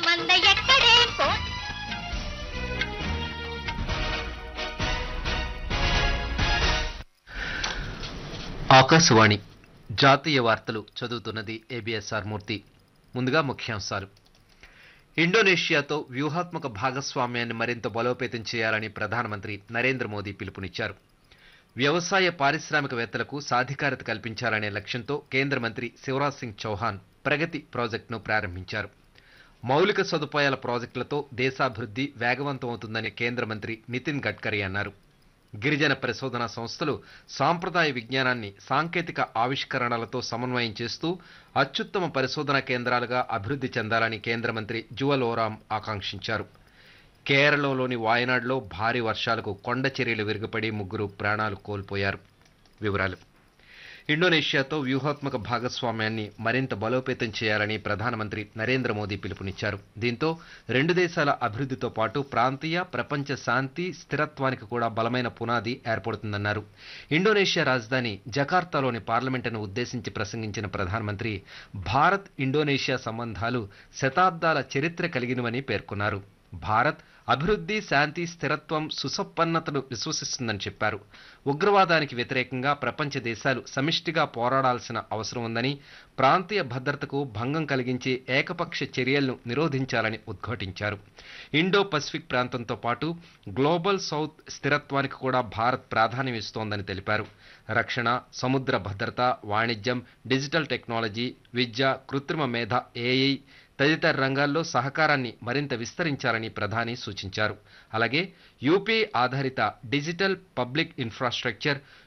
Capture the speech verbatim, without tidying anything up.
మంద ఎక్కడే పో ఆకాశవాణి జాతీయ వార్తలు చదువుతున్నది ఏబిఎస్ఆర్ మూర్తి. ముందుగా ముఖ్యాంశాలు. ఇండోనేషియాతో వ్యూహాత్మక భాగస్వామ్యాన్ని మరింత బలోపేతం చేయాలని ప్రధానమంత్రి నరేంద్ర మోదీ పిలుపునిచ్చారు. వ్యవసాయ పారిశ్రామికవేత్తలకు సాధికారత కల్పించాలనే లక్ష్యంతో కేంద్ర మంత్రి శివరాజ్ సింగ్ చౌహాన్ ప్రగతి ప్రాజెక్టును ప్రారంభించారు. మౌలిక సదుపాయాల ప్రాజెక్టులతో దేశాభివృద్ధి వేగవంతమవుతుందని కేంద్ర మంత్రి నితిన్ గడ్కరీ అన్నారు. గిరిజన పరిశోధనా సంస్థలు సాంప్రదాయ విజ్ఞానాన్ని సాంకేతిక ఆవిష్కరణలతో సమన్వయం చేస్తూ అత్యుత్తమ పరిశోధనా కేంద్రాలుగా అభివృద్ధి చెందాలని కేంద్ర మంత్రి జువల్ ఓరాం ఆకాంక్షించారు. కేరళలోని వాయనాడ్లో భారీ వర్షాలకు కొండ చర్యలు విరుగుపడి ముగ్గురు ప్రాణాలు కోల్పోయారు. వివరాలు. ఇండోనేషియాతో వ్యూహాత్మక భాగస్వామ్యాన్ని మరింత బలోపేతం చేయాలని ప్రధానమంత్రి నరేంద్ర మోదీ పిలుపునిచ్చారు. దీంతో రెండు దేశాల అభివృద్ధితో పాటు ప్రాంతీయ ప్రపంచ శాంతి స్థిరత్వానికి కూడా బలమైన పునాది ఏర్పడుతుందన్నారు. ఇండోనేషియా రాజధాని జకార్తాలోని పార్లమెంటును ఉద్దేశించి ప్రసంగించిన ప్రధానమంత్రి భారత్ ఇండోనేషియా సంబంధాలు శతాబ్దాల చరిత్ర కలిగినవని పేర్కొన్నారు. భారత్ అభివృద్ధి, శాంతి, స్థిరత్వం, సుసంపన్నతను విశ్వసిస్తుందని చెప్పారు. ఉగ్రవాదానికి వ్యతిరేకంగా ప్రపంచ దేశాలు సమిష్టిగా పోరాడాల్సిన అవసరం ఉందని, ప్రాంతీయ భద్రతకు భంగం కలిగించే ఏకపక్ష చర్యలను నిరోధించాలని ఉద్ఘాటించారు. ఇండో పసిఫిక్ ప్రాంతంతో పాటు గ్లోబల్ సౌత్ స్థిరత్వానికి కూడా భారత్ ప్రాధాన్యం ఇస్తోందని తెలిపారు. రక్షణ, సముద్ర భద్రత, వాణిజ్యం, డిజిటల్ టెక్నాలజీ, విద్య, కృత్రిమ మేధ, ఏఐ తదితర రంగాల్లో సహకారాన్ని మరింత విస్తరించాలని ప్రధాని సూచించారు. అలాగే యూపీఐ ఆధారిత డిజిటల్ పబ్లిక్ ఇన్ఫ్రాస్ట్రక్చర్,